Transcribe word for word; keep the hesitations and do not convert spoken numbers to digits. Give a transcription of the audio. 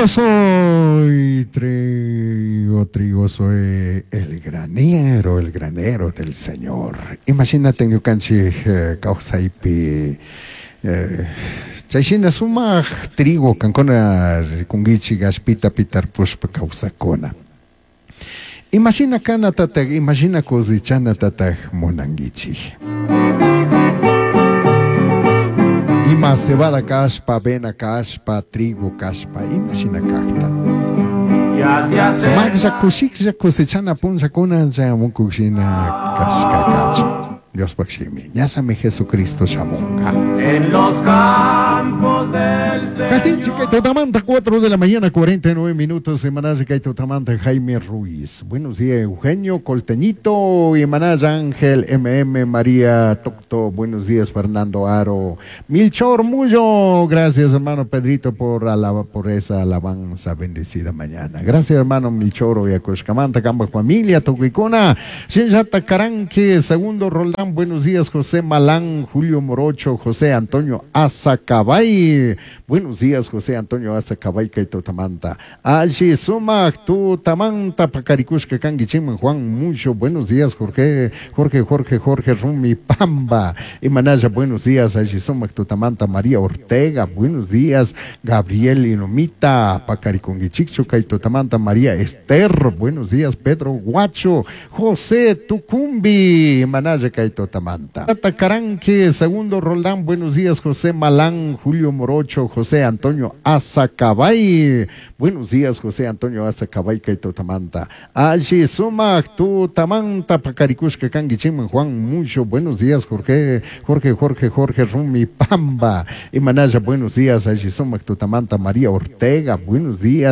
Trigo soy, trigo, trigo soy el granero, el granero del Señor. Imagínate yo canchi causa ipi chayshina sumag trigo kankona kungichi gaspita pitar pushpa causa kona. Imagina kana tatag, imagina cozichana tatag monangichi. Ima cebada caspa, avena caspa, trigo caspa, imagina cacta. Smaga kusik ja cosechana punja kuna ja munkushina cascacacho. Dios pakshimi. Nyasame Jesucristo shamunga. En los campos del Catinchi Totamanta, cuatro de la mañana, cuarenta y nueve minutos. Semanal Totamanta, Jaime Ruiz. Buenos días, Eugenio Colteñito. Y Manaz Ángel M M María Tocto. Buenos días, Fernando Aro. Milchor Mullo. Gracias, hermano Pedrito, por, alaba, por esa alabanza bendecida mañana. Gracias, hermano Milchoro y Acoscamanta, Camba Familia, Toquicona. Shinjata Caranque, segundo Roldán. Buenos días, José Malán, Julio Morocho, José Antonio Azacabay. Buenos días, José Antonio Azacabay, Totamanta. Allí Sumac, tu Tamanta, Pacaricushka, Canguichim, Juan Mucho. Buenos días, Jorge, Jorge, Jorge, Jorge Rumi Pamba. Imanaya, buenos días, allí Sumac, tu Tamanta, María Ortega. Buenos días, Gabriel Inomita, Pacaricungichichuca, Totamanta, María Esther. Buenos días, Pedro Guacho, José Tucumbi. Imanaya, Totamanta. Atacaranque, segundo Roldán, buenos días, José Malán, Julio Morocho, José Antonio Azacabay. Buenos días, José Antonio Azacabay, Totamanta. Allí Sumac, tu Tamanta, Pacaricushka, Canguichim, Juan Mucho. Buenos días, Jorge, Jorge, Jorge, Jorge Rumi Pamba. Imanaya, buenos días, allí Sumac, tu Tamanta, María Ortega. Buenos días.